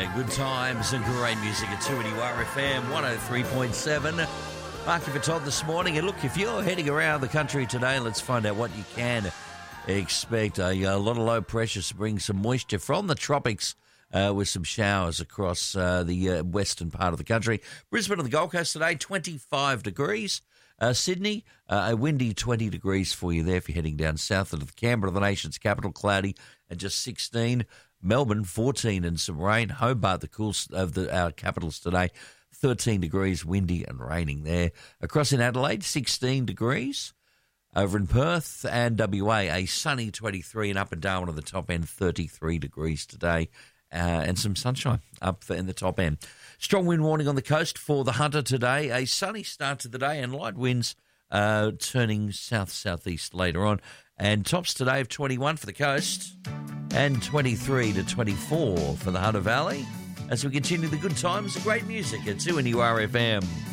Good times and great music at 2NURFM 103.7. Marky for Todd this morning. And look, if you're heading around the country today, let's find out what you can expect. A lot of low pressure to bring some moisture from the tropics with some showers across the western part of the country. Brisbane and the Gold Coast today, 25 degrees. Sydney, a windy 20 degrees for you there if you're heading down south into the Canberra, the nation's capital, cloudy and just 16. Melbourne, 14 and some rain. Hobart, the coolest of our capitals today, 13 degrees, windy and raining there. Across in Adelaide, 16 degrees. Over in Perth and WA, a sunny 23, and up and down on the top end, 33 degrees today. And some sunshine up in the top end. Strong wind warning on the coast for the Hunter today. A sunny start to the day and light winds turning south-southeast later on. And tops today of 21 for the coast and 23 to 24 for the Hunter Valley as we continue the good times and great music at 2NURFM.